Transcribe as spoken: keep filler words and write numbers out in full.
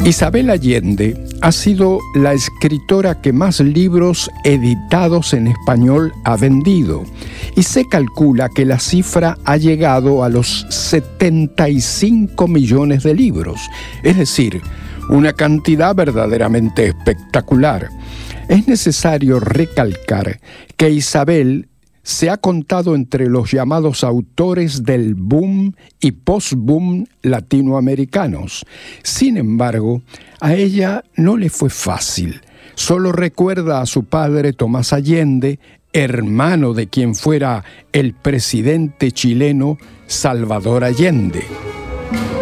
Isabel Allende ha sido la escritora que más libros editados en español ha vendido, y se calcula que la cifra ha llegado a los setenta y cinco millones de libros, es decir, una cantidad verdaderamente espectacular. Es necesario recalcar que Isabel se ha contado entre los llamados autores del boom y post-boom latinoamericanos. Sin embargo, a ella no le fue fácil. Solo recuerda a su padre Tomás Allende, hermano de quien fuera el presidente chileno Salvador Allende.